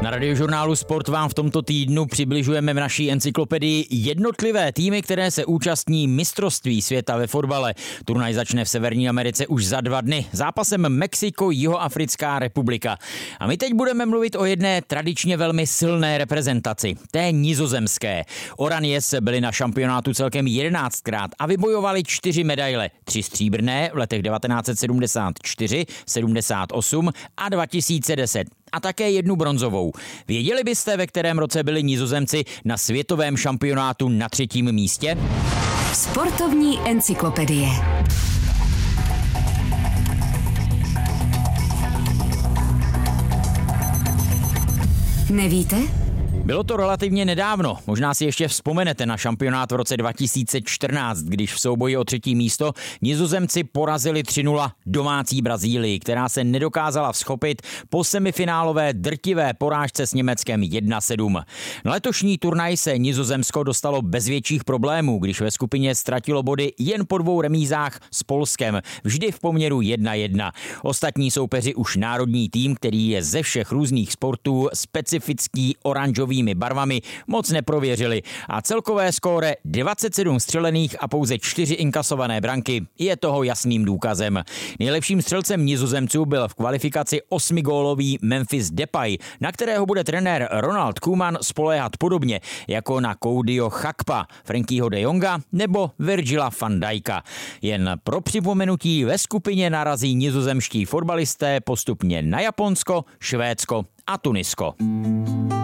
Na Radiožurnálu Sport vám v tomto týdnu přibližujeme v naší encyklopedii jednotlivé týmy, které se účastní mistrovství světa ve fotbale. Turnaj začne v Severní Americe už za 2 dny zápasem Mexiko-Jihoafrická republika. A my teď budeme mluvit o jedné tradičně velmi silné reprezentaci, té nizozemské. Oranies byli na šampionátu celkem 11krát a vybojovali 4 medaile. 3 stříbrné v letech 1974, 78 a 2010. A také 1 bronzovou. Věděli byste, ve kterém roce byli Nizozemci na světovém šampionátu na 3. místě? Sportovní encyklopedie. Nevíte? Bylo to relativně nedávno, možná si ještě vzpomenete na šampionát v roce 2014, když v souboji o 3. místo Nizozemci porazili 3-0 domácí Brazílii, která se nedokázala vzchopit po semifinálové drtivé porážce s Německem 1-7. Na letošní turnaj se Nizozemsko dostalo bez větších problémů, když ve skupině ztratilo body jen po 2 remízách s Polskem, vždy v poměru 1-1. Ostatní soupeři už národní tým, který je ze všech různých sportů specifický oranžový barvami, moc neprověřili a celkové skóre 27 střelených a pouze 4 inkasované branky je toho jasným důkazem. Nejlepším střelcem Nizozemců byl v kvalifikaci 8gólový Memphis Depay, na kterého bude trenér Ronald Koeman spoléhat podobně jako na Codyho Gakpa, Frankyho de Jonga nebo Virgila van Dijka. Jen pro připomenutí, ve skupině narazí nizozemští fotbalisté postupně na Japonsko, Švédsko a Tunisko.